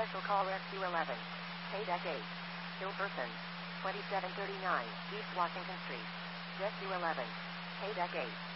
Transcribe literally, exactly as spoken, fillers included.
Special call Rescue eleven. Paydeck eight. Kill person. twenty-seven thirty-nine East Washington Street. Rescue eleven. Paydeck eight.